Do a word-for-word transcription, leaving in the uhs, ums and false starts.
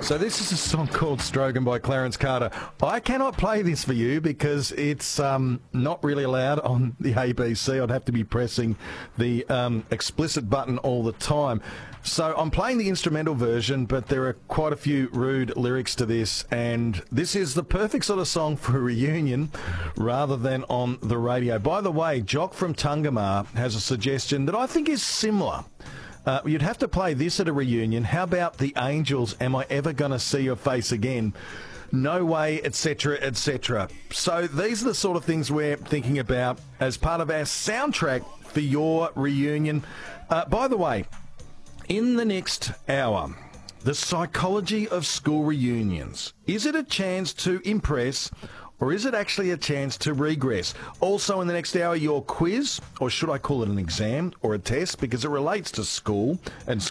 So this is a song called Strogan by Clarence Carter. I cannot play this for you because it's um, not really allowed on the A B C. I'd have to be pressing the um, explicit button all the time. So I'm playing the instrumental version, but there are quite a few rude lyrics to this, and this is the perfect sort of song for a reunion rather than on the radio. By the way, Jock from Tungamar has a suggestion that I think is similar. Uh, you'd have to play this at a reunion. How about the Angels, Am I Ever Gonna See Your Face Again? No Way, et cetera, et cetera. So these are the sort of things we're thinking about as part of our soundtrack for your reunion. Uh, by the way, in the next hour, the psychology of school reunions. Is it a chance to impress, or is it actually a chance to regress? Also in the next hour, your quiz, or should I call it an exam or a test, because it relates to school and